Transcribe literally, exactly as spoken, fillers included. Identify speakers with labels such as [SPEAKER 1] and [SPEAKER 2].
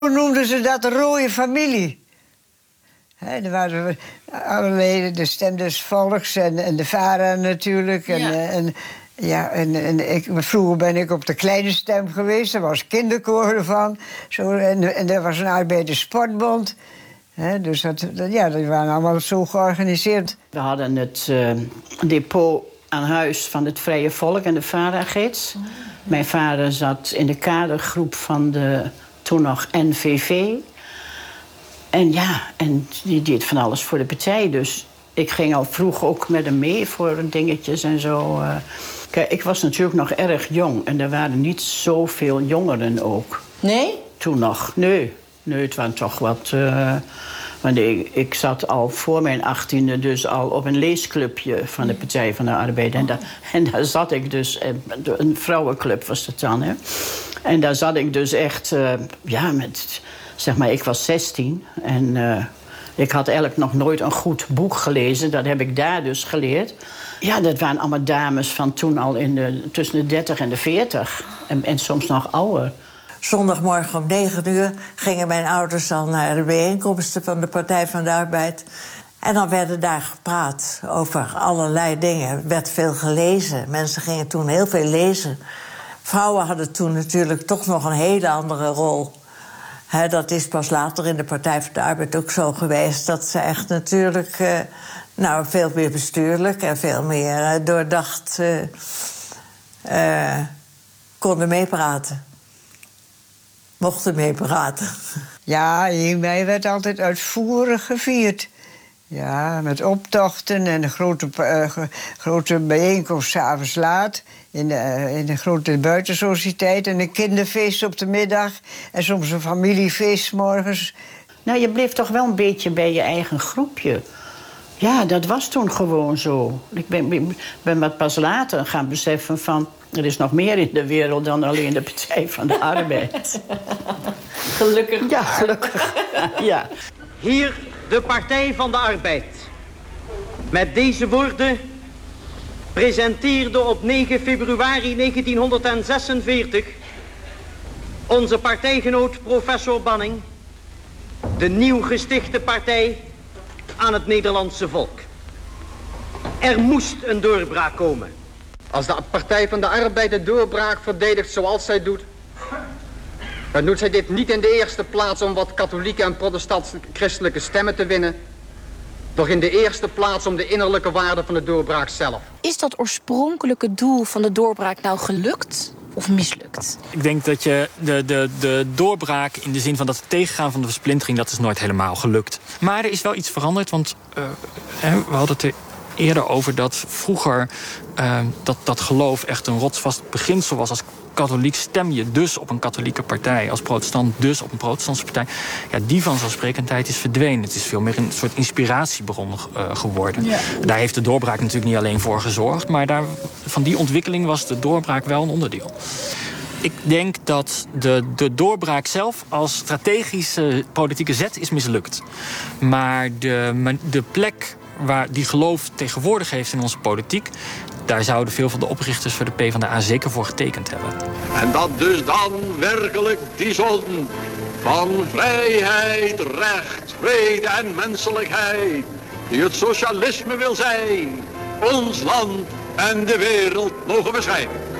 [SPEAKER 1] Toen noemden ze dat de rode familie. He, er waren allerlei de stem des volks en, en de varen natuurlijk. En, ja. En, ja, en, en ik, vroeger ben ik op de kleine stem geweest. Daar was kinderkoor ervan. Zo, en, en er was een arbeiderssportbond. He, dus dat, dat, ja, die waren allemaal zo georganiseerd.
[SPEAKER 2] We hadden het uh, depot aan huis van het Vrije Volk en de Vara-gids. Oh, ja. Mijn vader zat in de kadergroep van de toen nog N V V. En ja, en die deed van alles voor de partij. Dus ik ging al vroeg ook met hem mee voor dingetjes en zo. Uh, kijk, ik was natuurlijk nog erg jong. En er waren niet zoveel jongeren ook.
[SPEAKER 3] Nee?
[SPEAKER 2] Toen nog, nee. Nee, het waren toch wat... Uh, want ik, ik zat al voor mijn achttiende dus al op een leesclubje van de Partij van de Arbeid. En, da, en daar zat ik dus... Een vrouwenclub was het dan, hè. En daar zat ik dus echt... Uh, ja, met... Zeg maar, ik was zestien en uh, ik had eigenlijk nog nooit een goed boek gelezen. Dat heb ik daar dus geleerd. Ja, dat waren allemaal dames van toen al in de, tussen de dertig en de veertig. En, en soms nog ouder.
[SPEAKER 3] Zondagmorgen om negen uur gingen mijn ouders al naar de bijeenkomsten van de Partij van de Arbeid. En dan werden daar gepraat over allerlei dingen. Er werd veel gelezen. Mensen gingen toen heel veel lezen. Vrouwen hadden toen natuurlijk toch nog een hele andere rol. He, dat is pas later in de Partij van de Arbeid ook zo geweest... dat ze echt natuurlijk uh, nou, veel meer bestuurlijk en veel meer uh, doordacht uh, uh, konden meepraten. Mochten meepraten.
[SPEAKER 1] Ja, hiermee werd altijd uitvoerig gevierd. Ja, met optochten en een grote, uh, grote bijeenkomst 's avonds laat... In de, uh, in een grote buitensociëteit en een kinderfeest op de middag... en soms een familiefeest 's morgens.
[SPEAKER 2] Nou, je bleef toch wel een beetje bij je eigen groepje. Ja, dat was toen gewoon zo. Ik ben, ben wat pas later gaan beseffen van... er is nog meer in de wereld dan alleen de Partij van de Arbeid.
[SPEAKER 4] Gelukkig.
[SPEAKER 2] Ja, gelukkig. Ja.
[SPEAKER 5] Hier de Partij van de Arbeid. Met deze woorden presenteerde op negen februari negentienhonderdzesenveertig... onze partijgenoot professor Banning... de nieuw gestichte partij aan het Nederlandse volk. Er moest een doorbraak komen.
[SPEAKER 6] Als de Partij van de Arbeid de doorbraak verdedigt zoals zij doet... dan doet zij dit niet in de eerste plaats om wat katholieke en protestant-christelijke stemmen te winnen... doch in de eerste plaats om de innerlijke waarde van de doorbraak zelf.
[SPEAKER 4] Is dat oorspronkelijke doel van de doorbraak nou gelukt of mislukt?
[SPEAKER 7] Ik denk dat je de, de, de doorbraak in de zin van dat het tegengaan van de versplintering... dat is nooit helemaal gelukt. Maar er is wel iets veranderd, want uh, we hadden het er eerder over dat vroeger uh, dat, dat geloof echt een rotsvast beginsel was. Als katholiek stem je dus op een katholieke partij. Als protestant dus op een protestantse partij. Ja, die vanzelfsprekendheid is verdwenen. Het is veel meer een soort inspiratiebron uh, geworden. Ja. Daar heeft de doorbraak natuurlijk niet alleen voor gezorgd... maar daar, van die ontwikkeling was de doorbraak wel een onderdeel. Ik denk dat de, de doorbraak zelf als strategische politieke zet is mislukt. Maar de, de plek waar die geloof tegenwoordig heeft in onze politiek... daar zouden veel van de oprichters voor de PvdA zeker voor getekend hebben.
[SPEAKER 8] En dat dus dan werkelijk die zon van vrijheid, recht, vrede en menselijkheid... die het socialisme wil zijn, ons land en de wereld mogen beschijnen.